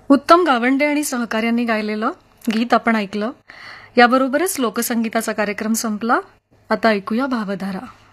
उत्तम गावंडे आणि सहकाऱ्यांनी गायलेलं गीत आपण ऐकलं. याबरोबरच लोकसंगीताचा कार्यक्रम संपला. आता ऐकूया भावधारा.